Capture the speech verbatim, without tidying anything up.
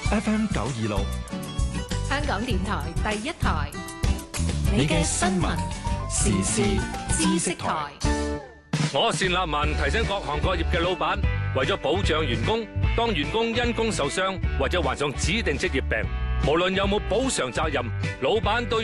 F M 九二六， 香港電台第一台， 你嘅新聞時事知識台。 我單立文提醒各行各業嘅老闆，為咗保障員工，當員工因工受傷或者患上指定職業病，無論有冇補償責任，老闆都要